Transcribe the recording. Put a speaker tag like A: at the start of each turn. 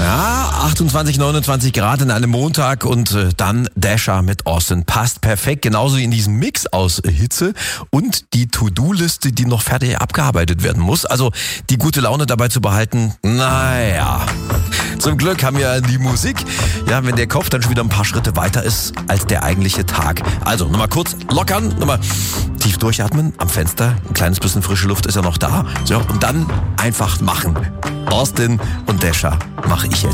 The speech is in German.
A: Ja, 28, 29 Grad an einem Montag und dann Dasher mit Austin. Passt perfekt, genauso in diesem Mix aus Hitze und die To-Do-Liste, die noch fertig abgearbeitet werden muss. Also die gute Laune dabei zu behalten, naja. Zum Glück haben wir die Musik, ja, wenn der Kopf dann schon wieder ein paar Schritte weiter ist als der eigentliche Tag. Also nochmal kurz lockern, nochmal tief durchatmen am Fenster, ein kleines bisschen frische Luft ist ja noch da. So, und dann einfach machen. Austin und Dasher mache ich jetzt.